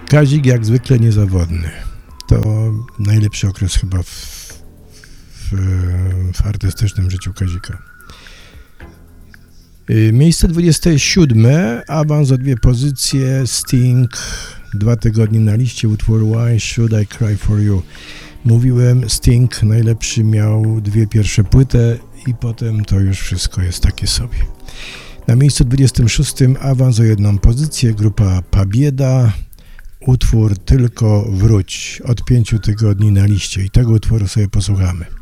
Kazik jak zwykle niezawodny. To najlepszy okres chyba w artystycznym życiu Kazika. Miejsce 27, awans o 2 pozycje, Sting, 2 tygodnie na liście, utwór Why Should I Cry For You. Mówiłem, Sting najlepszy miał 2 pierwsze płyty i potem to już wszystko jest takie sobie. Na miejscu 26 awans o 1 pozycję, grupa Pabieda, utwór Tylko Wróć, od 5 tygodni na liście i tego utworu sobie posłuchamy.